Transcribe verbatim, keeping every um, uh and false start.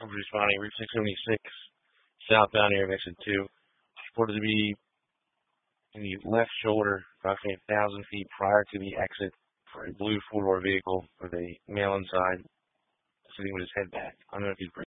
Cooper responding, Route six seventy-six, southbound area of exit two. Reported to be in the left shoulder, approximately a thousand feet prior to the exit for a blue four-door vehicle with a male inside, sitting with his head back. I don't know if he's